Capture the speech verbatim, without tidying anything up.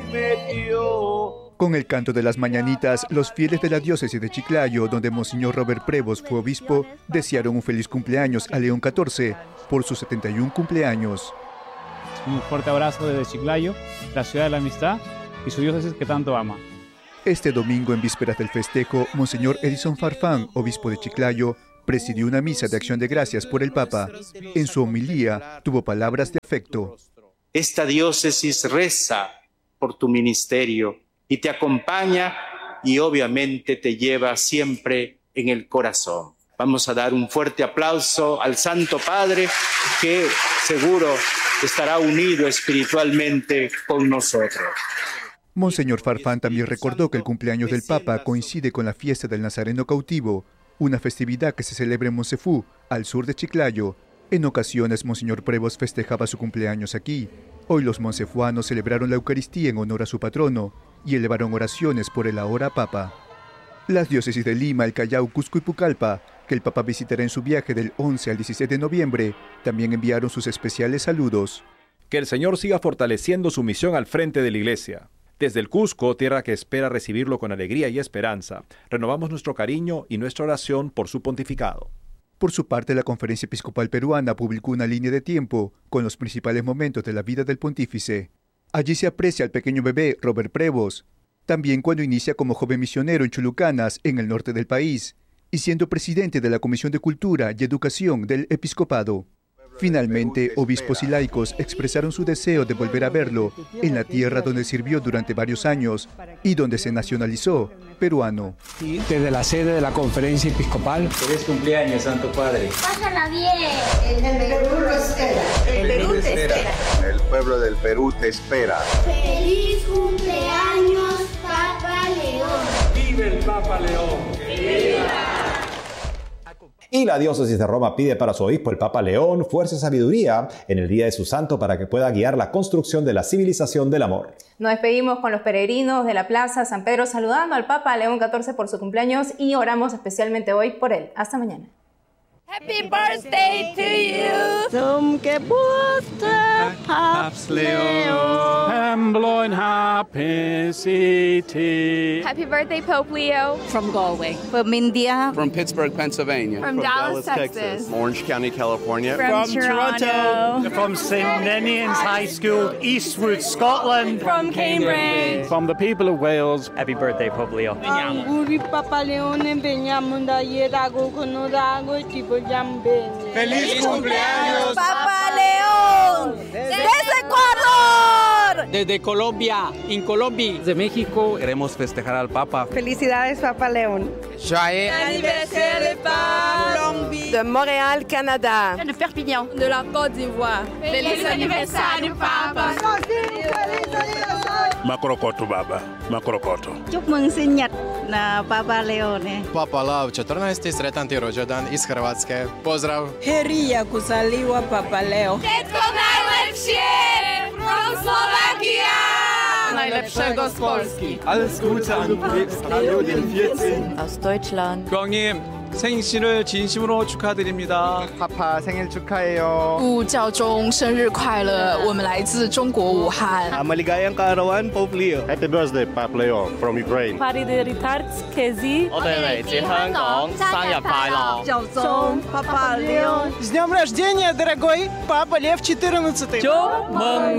me dio. Con el canto de las mañanitas, los fieles de la diócesis de Chiclayo, donde Monseñor Robert Prevost fue obispo, desearon un feliz cumpleaños a León catorce por sus setenta y un cumpleaños. Un fuerte abrazo desde Chiclayo, la ciudad de la amistad y su diócesis que tanto ama. Este domingo, en vísperas del festejo, Monseñor Edison Farfán, obispo de Chiclayo, presidió una misa de acción de gracias por el Papa. En su homilía tuvo palabras de afecto. Esta diócesis reza por tu ministerio y te acompaña y obviamente te lleva siempre en el corazón. Vamos a dar un fuerte aplauso al Santo Padre que seguro estará unido espiritualmente con nosotros. Monseñor Farfán también recordó que el cumpleaños del Papa coincide con la fiesta del Nazareno cautivo, una festividad que se celebra en Monsefú, al sur de Chiclayo. En ocasiones, Monseñor Prevost festejaba su cumpleaños aquí. Hoy los monsefuanos celebraron la Eucaristía en honor a su patrono y elevaron oraciones por el ahora Papa. Las diócesis de Lima, El Callao, Cusco y Pucallpa, que el Papa visitará en su viaje del once al dieciséis de noviembre, también enviaron sus especiales saludos. Que el Señor siga fortaleciendo su misión al frente de la Iglesia. Desde el Cusco, tierra que espera recibirlo con alegría y esperanza, renovamos nuestro cariño y nuestra oración por su pontificado. Por su parte, la Conferencia Episcopal Peruana publicó una línea de tiempo con los principales momentos de la vida del pontífice. Allí se aprecia al pequeño bebé Robert Prevost, también cuando inicia como joven misionero en Chulucanas, en el norte del país, y siendo presidente de la Comisión de Cultura y Educación del Episcopado. Finalmente, obispos y laicos expresaron su deseo de volver a verlo en la tierra donde sirvió durante varios años y donde se nacionalizó peruano. Desde la sede de la Conferencia Episcopal. Feliz cumpleaños, Santo Padre. Pásala bien. El Perú lo espera. El Perú te espera. El pueblo del Perú te espera. Feliz cumpleaños, Papa León. ¡Vive el Papa León! ¡Viva! Y la diócesis de Roma pide para su obispo, el Papa León, fuerza y sabiduría en el día de su santo para que pueda guiar la construcción de la civilización del amor. Nos despedimos con los peregrinos de la Plaza San Pedro saludando al Papa León catorce por su cumpleaños y oramos especialmente hoy por él. Hasta mañana. Happy birthday to you. Zum Geburtstag, Papst Leo. Hembloin happy city. Happy birthday, Pope Leo. From Galway. From India. From Pittsburgh, Pennsylvania. From, from Dallas, Dallas Texas. Texas. Orange County, California. From, from Toronto. Toronto. From Saint Ninian's High School, Eastwood, Scotland. From Cambridge. From the people of Wales. Happy birthday, Pope Leo. Papa León, ¡Feliz cumpleaños, Papa León! ¡Desde Ecuador! Desde Colombia, en Colombia. Desde México queremos festejar al Papa. Felicidades, Papa León. Joyeux anniversaire de Pape! De Montréal, Canada. De Perpignan. De la Côte d'Ivoire. Feliz aniversario, Papa! Makrokoto, Baba. Makrokoto. Chúc mừng sinh nhật na Papa Leone. Papa Leo czternasty, Sretanty Rojodan iz Chorwackie. Pozdrav. Heria kusaliwa Papa Leo. Wszystko najlepsze! From Slovakia! Najlepszego z Polski. Alles Gute an Radio vierzehn. Aus Deutschland. 형님, 생신을 진심으로 축하드립니다. 파파 생일 축하해요. 祝教宗生日快乐！我们来自中国武汉。 Maligayang kaarawan, Pope Leo. Happy birthday, Papa Leo, from Ukraine. Parideritarts Kezi. 我哋嚟自香港，生日快樂！ 教宗 Papa Leon. С днем рождения, дорогой Папа Лев четырнадцатый! 祝 мừng